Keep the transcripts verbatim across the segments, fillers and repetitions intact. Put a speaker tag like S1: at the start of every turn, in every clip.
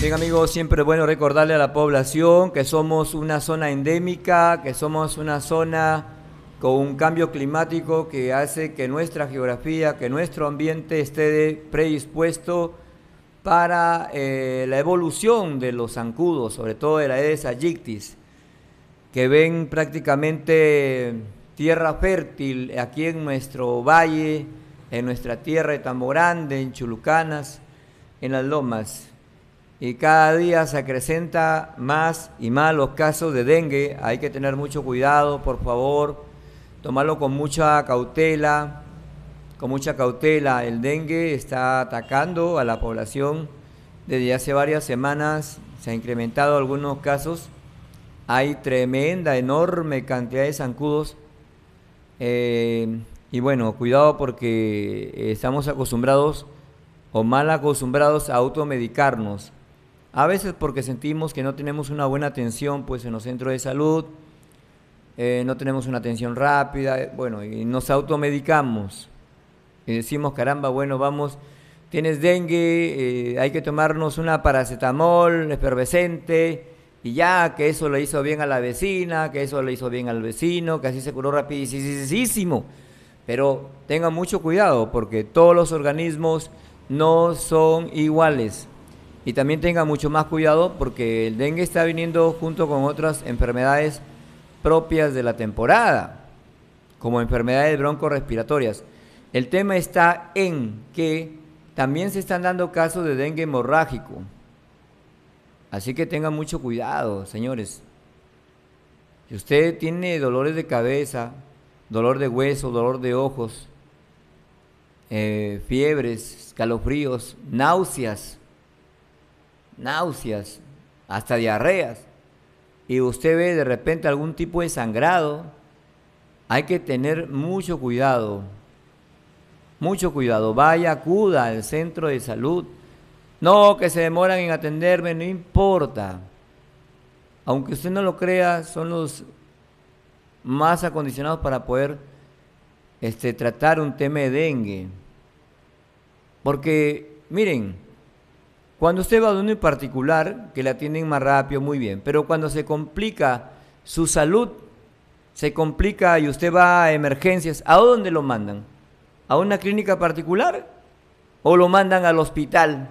S1: Bien, amigos, siempre es bueno recordarle a la población que somos una zona endémica, que somos una zona con un cambio climático que hace que nuestra geografía, que nuestro ambiente esté predispuesto para eh, la evolución de los zancudos, sobre todo de la Aedes aegyptis, que ven prácticamente tierra fértil aquí en nuestro valle, en nuestra tierra de Tambo Grande, en Chulucanas, en las lomas. Y cada día se acrecenta más y más los casos de dengue. Hay que tener mucho cuidado, por favor, tomarlo con mucha cautela, con mucha cautela. El dengue está atacando a la población desde hace varias semanas, se han incrementado algunos casos. Hay tremenda, enorme cantidad de zancudos. Eh, y bueno, cuidado porque estamos acostumbrados o mal acostumbrados a automedicarnos. A veces porque sentimos que no tenemos una buena atención pues en los centros de salud, eh, no tenemos una atención rápida, eh, bueno, y nos automedicamos. Y decimos, caramba, bueno, vamos, tienes dengue, eh, hay que tomarnos una paracetamol efervescente, y ya, que eso le hizo bien a la vecina, que eso le hizo bien al vecino, que así se curó rapidísimo. Pero tengan mucho cuidado porque todos los organismos no son iguales. Y también tengan mucho más cuidado porque el dengue está viniendo junto con otras enfermedades propias de la temporada, como enfermedades broncorrespiratorias. El tema está en que también se están dando casos de dengue hemorrágico. Así que tengan mucho cuidado, señores. Si usted tiene dolores de cabeza, dolor de hueso, dolor de ojos, eh, fiebres, escalofríos, náuseas, náuseas, hasta diarreas, y usted ve de repente algún tipo de sangrado, hay que tener mucho cuidado, mucho cuidado. Vaya, acuda al centro de salud. No, que se demoran en atenderme, no importa. Aunque usted no lo crea, son los más acondicionados para poder este, tratar un tema de dengue. Porque, miren, cuando usted va a uno en particular, que le atienden más rápido, muy bien. Pero cuando se complica su salud, se complica y usted va a emergencias, ¿a dónde lo mandan? ¿A una clínica particular o lo mandan al hospital?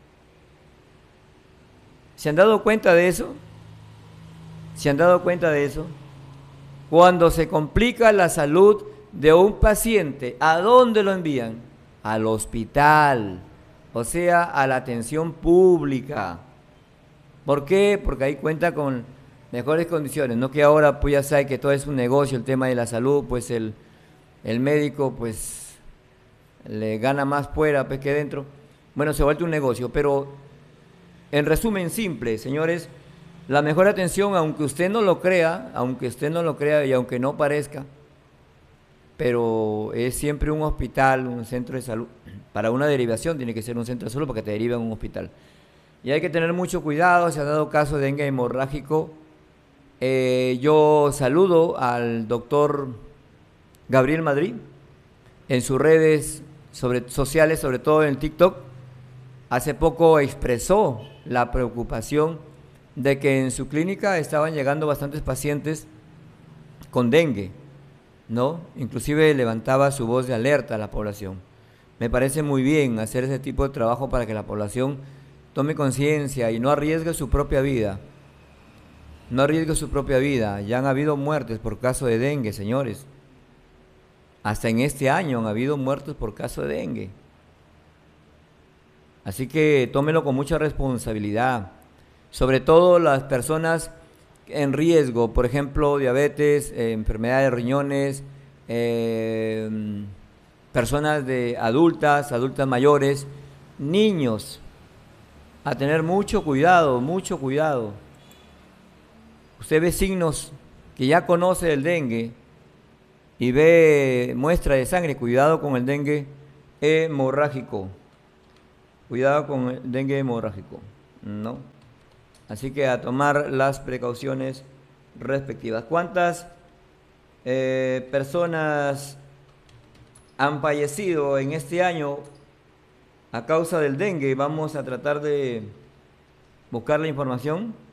S1: ¿Se han dado cuenta de eso? ¿Se han dado cuenta de eso? Cuando se complica la salud de un paciente, ¿a dónde lo envían? Al hospital, o sea, a la atención pública. ¿Por qué? Porque ahí cuenta con mejores condiciones, no que ahora pues ya sabe que todo es un negocio, el tema de la salud, pues el, el médico pues le gana más fuera pues, que dentro. Bueno, se vuelve un negocio, pero en resumen simple, señores, la mejor atención, aunque usted no lo crea, aunque usted no lo crea y aunque no parezca, pero es siempre un hospital, un centro de salud. Para una derivación tiene que ser un centro de salud para que te deriven a un hospital. Y hay que tener mucho cuidado, se ha dado caso de dengue hemorrágico. Eh, yo saludo al doctor Gabriel Madrid en sus redes sobre, sociales, sobre todo en TikTok. Hace poco expresó la preocupación de que en su clínica estaban llegando bastantes pacientes con dengue, ¿no? Inclusive levantaba su voz de alerta a la población. Me parece muy bien hacer ese tipo de trabajo para que la población tome conciencia y no arriesgue su propia vida. No arriesgue su propia vida. Ya han habido muertes por caso de dengue, señores. Hasta en este año han habido muertes por caso de dengue. Así que tómelo con mucha responsabilidad. Sobre todo las personas en riesgo, por ejemplo, diabetes, eh, enfermedad de riñones, eh, personas de adultas, adultas mayores, niños, a tener mucho cuidado, mucho cuidado. Usted ve signos que ya conoce del dengue y ve muestra de sangre, cuidado con el dengue hemorrágico. Cuidado con el dengue hemorrágico, ¿no? Así que a tomar las precauciones respectivas. ¿Cuántas eh, personas han fallecido en este año a causa del dengue? Vamos a tratar de buscar la información.